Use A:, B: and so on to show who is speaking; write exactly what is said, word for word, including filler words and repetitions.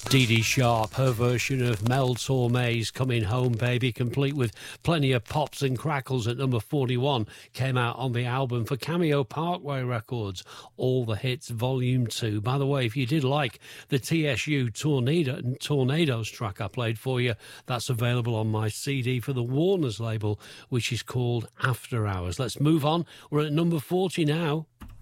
A: Dee Dee Sharp, her version of Mel Torme's Coming Home Baby, complete with plenty of pops and crackles at number forty-one, came out on the album for Cameo Parkway Records, All the Hits Volume two. By the way, if you did like the T S U Tornado, Tornadoes track I played for you, that's available on my C D for the Warner's label, which is called After Hours. Let's move on. We're at number forty now.